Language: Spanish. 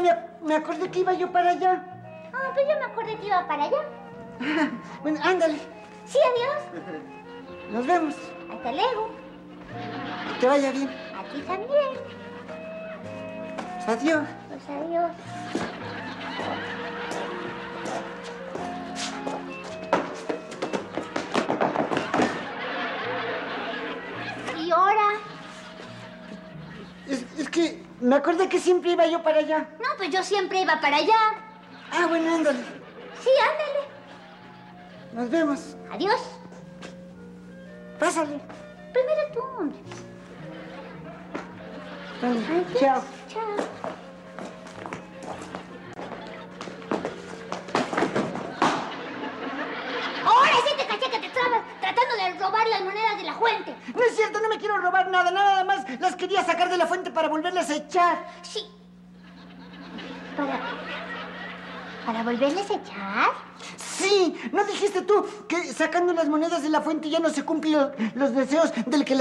me acordé que iba yo para allá. Ah, pues yo me acordé que iba para allá. Bueno, ándale. Sí, adiós. Nos vemos. Hasta luego. Que te vaya bien. A ti también. Pues adiós. Pues adiós. ¿Y ahora? Es que me acordé que siempre iba yo para allá. No, pues yo siempre iba para allá. Ah, bueno, ándale. Sí, ándale. Nos vemos. Adiós. Pásale. Primero tú, hombre. Vale. Adiós. Chao. Chao. Ahora sí te caché que te estabas tratando de robar las monedas de la fuente. No es cierto, no me quiero robar nada más las quería sacar de la fuente para volverlas a echar. Sí. ¿Para volverles a echar? Sí, ¿no dijiste tú que sacando las monedas de la fuente ya no se cumplen los deseos del que